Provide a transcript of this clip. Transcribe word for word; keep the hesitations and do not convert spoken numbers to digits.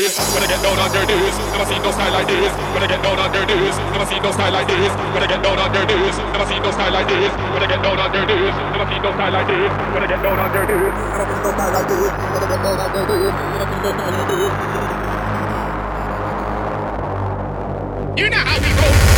knees. When I get down on your knees, never seen no style like this. When I get down on your knees, never seen no style like this. When I get down on your knees, never seen no style like this. When I get down on your knees, never seen no style like this. When I get down on your knees, never seen no style like this. When I get down on your knees, never seen no style like this. You know how we roll.